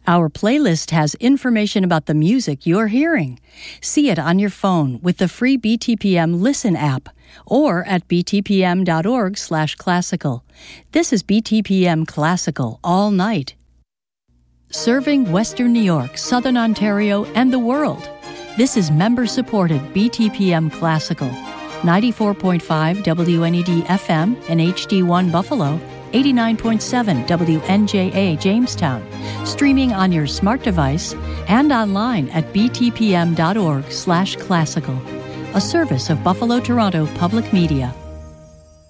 Our playlist has information about the music you're hearing. See it on your phone with the free BTPM Listen app or at btpm.org/classical. This is BTPM Classical all night. Serving Western New York, Southern Ontario, and the world. This is member-supported BTPM Classical. 94.5 WNED FM and HD1 Buffalo, 89.7 WNJA Jamestown, streaming on your smart device and online at btpm.org/classical, a service of Buffalo Toronto Public Media.